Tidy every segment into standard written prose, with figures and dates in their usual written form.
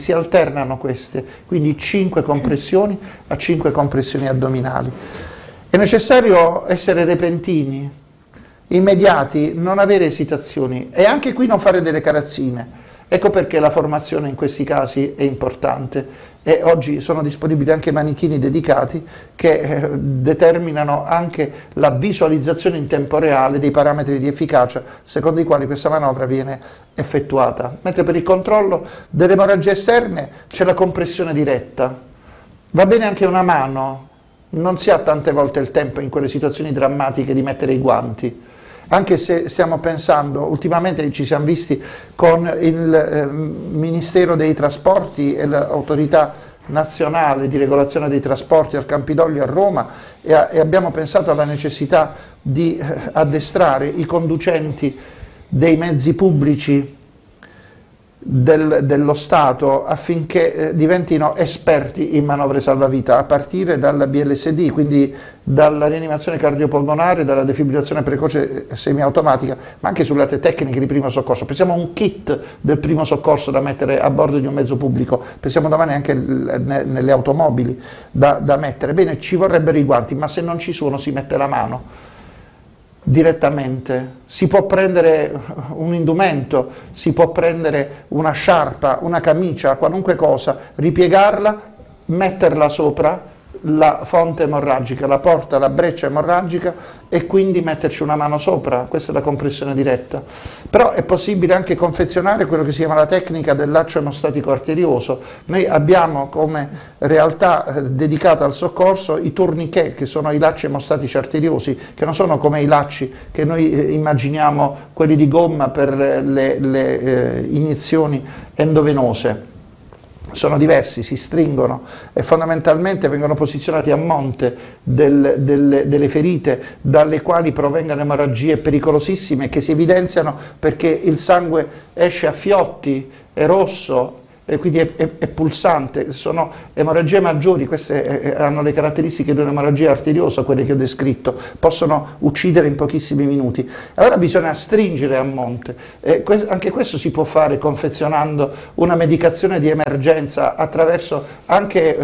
si alternano queste, quindi 5 compressioni a 5 compressioni addominali. È necessario essere repentini, immediati, non avere esitazioni e anche qui non fare delle carazzine. Ecco perché la formazione in questi casi è importante e oggi sono disponibili anche manichini dedicati che determinano anche la visualizzazione in tempo reale dei parametri di efficacia secondo i quali questa manovra viene effettuata. Mentre per il controllo delle emorragie esterne c'è la compressione diretta. Va bene anche una mano, non si ha tante volte il tempo in quelle situazioni drammatiche di mettere i guanti. Anche se stiamo pensando, ultimamente ci siamo visti con il Ministero dei Trasporti e l'Autorità Nazionale di Regolazione dei Trasporti al Campidoglio a Roma e abbiamo pensato alla necessità di addestrare i conducenti dei mezzi pubblici dello Stato affinché diventino esperti in manovre salvavita a partire dalla BLSD, quindi dalla rianimazione cardiopolmonare, dalla defibrillazione precoce semiautomatica, ma anche sulle altre tecniche di primo soccorso. Pensiamo a un kit del primo soccorso da mettere a bordo di un mezzo pubblico, pensiamo domani anche nelle automobili da mettere. Bene, ci vorrebbero i guanti, ma se non ci sono si mette la mano direttamente. Si può prendere un indumento, si può prendere una sciarpa, una camicia, qualunque cosa, ripiegarla, metterla sopra la fonte emorragica, la porta, la breccia emorragica e quindi metterci una mano sopra. Questa è la compressione diretta. Però è possibile anche confezionare quello che si chiama la tecnica del laccio emostatico arterioso. Noi abbiamo come realtà dedicata al soccorso i tourniquet, che sono i lacci emostatici arteriosi, che non sono come i lacci che noi immaginiamo, quelli di gomma per le iniezioni endovenose. Sono diversi, si stringono e fondamentalmente vengono posizionati a monte delle ferite dalle quali provengono emorragie pericolosissime che si evidenziano perché il sangue esce a fiotti, è rosso e quindi è pulsante. Sono emorragie maggiori, queste hanno le caratteristiche di un'emorragia arteriosa, quelle che ho descritto, possono uccidere in pochissimi minuti. Allora bisogna stringere a monte, anche questo si può fare confezionando una medicazione di emergenza attraverso anche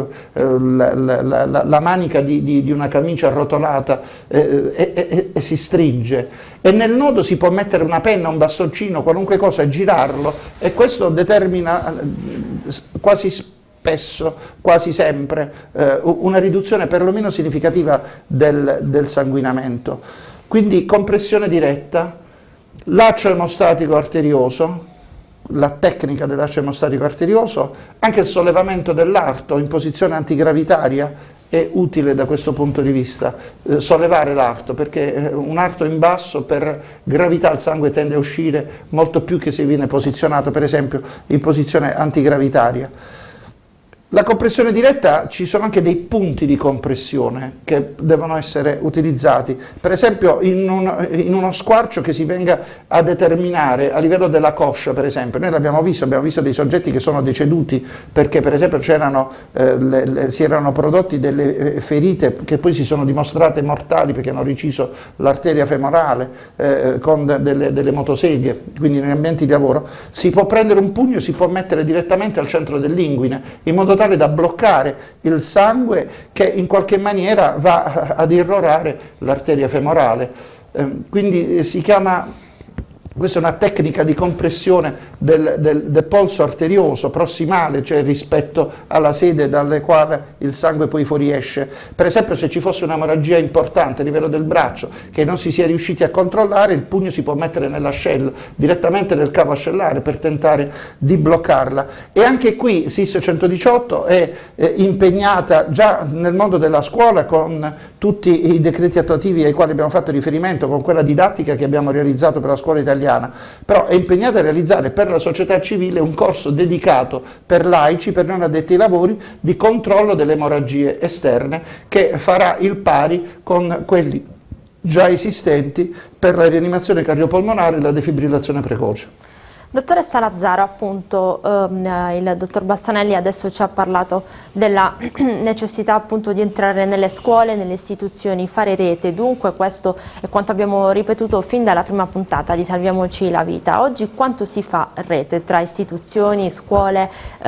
la manica di una camicia arrotolata e si stringe. E nel nodo si può mettere una penna, un bastoncino, qualunque cosa e girarlo e questo determina quasi spesso, quasi sempre, una riduzione perlomeno significativa del sanguinamento. Quindi compressione diretta, laccio emostatico arterioso, la tecnica del laccio emostatico arterioso, anche il sollevamento dell'arto in posizione antigravitaria è utile da questo punto di vista, sollevare l'arto, perché un arto in basso per gravità il sangue tende a uscire molto più che se viene posizionato per esempio in posizione antigravitaria. La compressione diretta, ci sono anche dei punti di compressione che devono essere utilizzati, per esempio in uno squarcio che si venga a determinare a livello della coscia, per esempio. Noi abbiamo visto dei soggetti che sono deceduti perché per esempio si erano prodotti delle ferite che poi si sono dimostrate mortali perché hanno reciso l'arteria femorale con delle motoseghe, quindi negli ambienti di lavoro. Si può prendere un pugno e si può mettere direttamente al centro dell'inguine, in modo tale da bloccare il sangue che in qualche maniera va ad irrorare l'arteria femorale. Quindi si chiama, questa è una tecnica di compressione del polso arterioso prossimale, cioè rispetto alla sede dalle quali il sangue poi fuoriesce. Per esempio se ci fosse un'emorragia importante a livello del braccio che non si sia riusciti a controllare, il pugno si può mettere nell'ascello, direttamente nel cavo ascellare per tentare di bloccarla. E anche qui SIS 118 è impegnata già nel mondo della scuola con tutti i decreti attuativi ai quali abbiamo fatto riferimento, con quella didattica che abbiamo realizzato per la scuola italiana, però è impegnata a realizzare per la società civile un corso dedicato per laici, per non addetti ai lavori, di controllo delle emorragie esterne che farà il pari con quelli già esistenti per la rianimazione cardiopolmonare e la defibrillazione precoce. Dottoressa Lazzaro, appunto il dottor Balzanelli adesso ci ha parlato della necessità appunto di entrare nelle scuole, nelle istituzioni, fare rete, dunque questo è quanto abbiamo ripetuto fin dalla prima puntata di Salviamoci la vita. Oggi quanto si fa rete tra istituzioni, scuole,